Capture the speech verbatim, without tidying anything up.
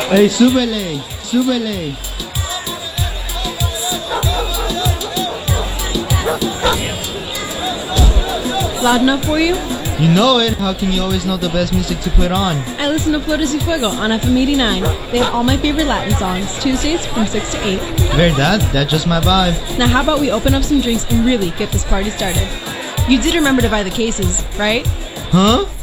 Hey, súbele, súbele. Loud enough for you? You know it. How can you always know the best music to put on? I listen to Flores y Fuego on F M eighty-nine. They have all my favorite Latin songs, Tuesdays from six to eight. Verdad, that's just my vibe. Now how about we open up some drinks and really get this party started? You did remember to buy the cases, right? Huh?